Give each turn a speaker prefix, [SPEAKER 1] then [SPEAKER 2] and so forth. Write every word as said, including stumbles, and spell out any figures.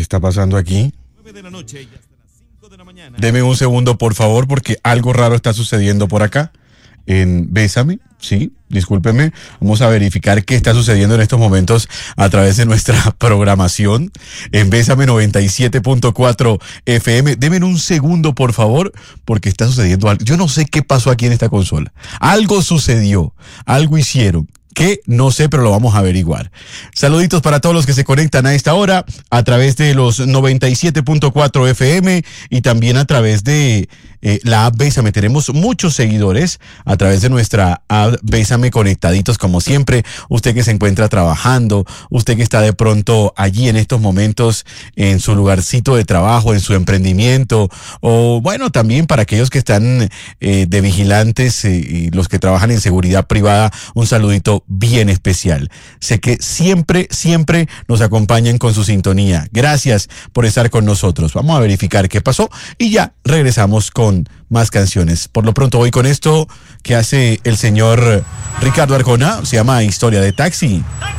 [SPEAKER 1] está pasando aquí? Deme un segundo, por favor, porque algo raro está sucediendo por acá. En Bésame, sí, discúlpeme. Vamos a verificar qué está sucediendo en estos momentos a través de nuestra programación en Bésame noventa y siete punto cuatro F M. Deme un segundo, por favor, porque está sucediendo algo. Yo no sé qué pasó aquí en esta consola. Algo sucedió, algo hicieron. Que no sé, pero lo vamos a averiguar. Saluditos para todos los que se conectan a esta hora a través de los noventa y siete punto cuatro F M y también a través de eh, la app Bésame. Tenemos muchos seguidores a través de nuestra app Bésame, conectaditos como siempre. Usted que se encuentra trabajando, usted que está de pronto allí en estos momentos en su lugarcito de trabajo, en su emprendimiento, o bueno, también para aquellos que están eh, de vigilantes eh, y los que trabajan en seguridad privada, un saludito bien especial. Sé que siempre, siempre nos acompañan con su sintonía. Gracias por estar con nosotros. Vamos a verificar qué pasó y ya regresamos con más canciones. Por lo pronto voy con esto que hace el señor Ricardo Arjona. Se llama Historia de Taxi.